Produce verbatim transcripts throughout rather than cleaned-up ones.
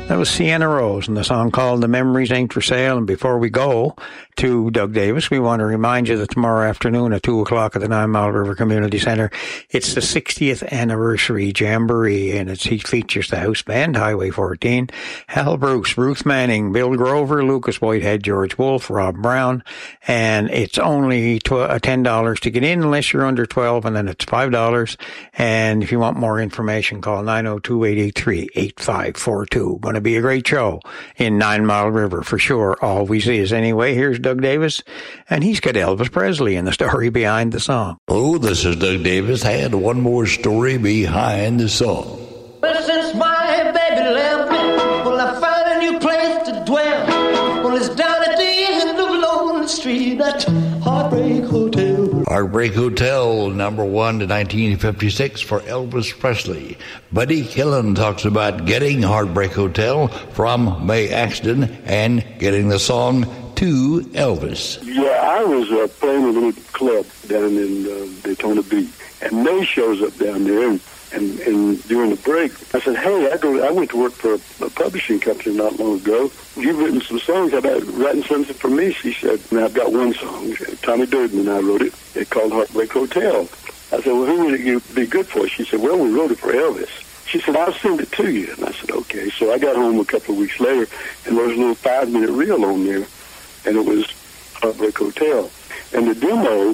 That was Sienna Rose and the song called The Memories Ain't For Sale. And before we go to Doug Davis, we want to remind you that tomorrow afternoon at two o'clock at the Nine Mile River Community Centre, it's the sixtieth anniversary jamboree, and it features the house band, Highway fourteen, Hal Bruce, Ruth Manning, Bill Grover, Lucas Whitehead, George Wolfe, Rob Brown, and it's only ten dollars to get in unless you're under twelve, and then it's five dollars. And if you want more information, call nine oh two, eight eight three, eight five four two. Going to be a great show in Nine Mile River for sure. Always is. Anyway, here's Doug Davis, and he's got Elvis Presley and the story behind the song. Oh, this is Doug Davis. I had one more story behind the song. Well, since my baby left me, well, I found a new place to dwell. Well, it's down at the end of Lonely Street, that Heartbreak Hotel. Heartbreak Hotel, number one to nineteen fifty-six for Elvis Presley. Buddy Killen talks about getting Heartbreak Hotel from Mae Axton and getting the song to Elvis. Yeah, I was uh, playing a little club down in uh, Daytona Beach, and Mae shows up down there, and, and, and during the break, I said, hey, I go. I went to work for a, a publishing company not long ago. You've written some songs. How about writing something for me? She said, and I've got one song. Tommy Durden and I wrote it. It's called Heartbreak Hotel. I said, well, who would it be good for? She said, well, we wrote it for Elvis. She said, I'll send it to you. And I said, okay. So I got home a couple of weeks later, and there was a little five-minute reel on there, and it was Heartbreak Hotel. And the demo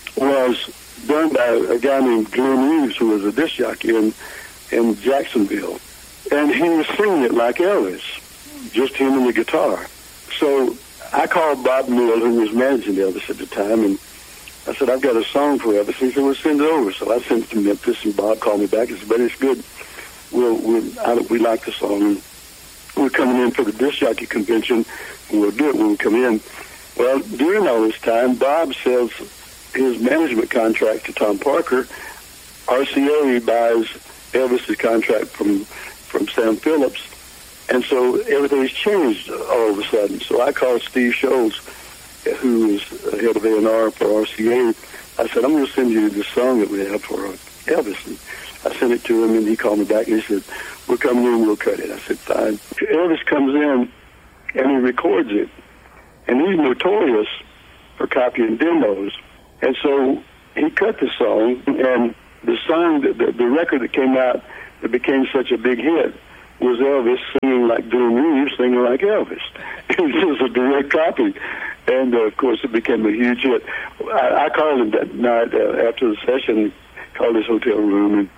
was done by a guy named Glenn Reeves, who was a disc jockey in, in Jacksonville. And he was singing it like Elvis, just him and the guitar. So I called Bob Mill, who was managing Elvis at the time, and I said, I've got a song for Elvis. He said, well, send it over. So I sent it to Memphis, and Bob called me back and said, but it's good. We'll, we'll, I, we like the song. We're coming in for the disc jockey convention, and we'll do it when we come in. Well, during all this time, Bob sells his management contract to Tom Parker. R C A buys Elvis's contract from, from Sam Phillips. And so everything's changed all of a sudden. So I called Steve Scholes, who is head of A and R for R C A. I said, I'm going to send you this song that we have for Elvis. And I sent it to him, and he called me back, and he said, we're coming in, we'll cut it. I said, fine. Elvis comes in, and he records it. And he's notorious for copying demos. And so he cut the song, and the song, the, the, the record that came out that became such a big hit was Elvis singing like Glenn Reeves, singing like Elvis. It was a direct copy. And, uh, of course, it became a huge hit. I, I called him that night uh, after the session, called his hotel room, and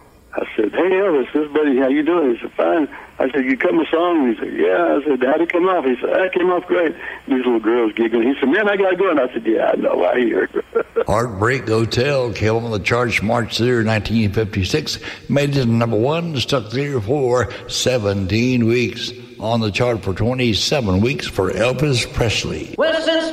I said, hey, Elvis, this buddy, how you doing? He said, fine. I said, you cut my song? He said, yeah. I said, how'd it come off? He said, it came off great. And these little girls giggling. He said, man, I got to go. And I said, yeah, I know, I hear. Heartbreak Hotel came on the charts March third, nineteen fifty-six. Made it number one, stuck there for seventeen weeks. On the chart for twenty-seven weeks for Elvis Presley. Well, since